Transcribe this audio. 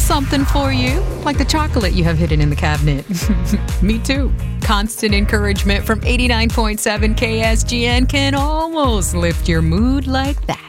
something for you, like the chocolate you have hidden in the cabinet. Me too. Constant encouragement from 89.7 KSGN can almost lift your mood like that.